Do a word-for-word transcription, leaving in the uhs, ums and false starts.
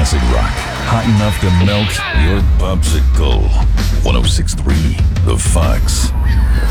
classic rock, hot enough to melt your popsicle. one oh six point three The Fox.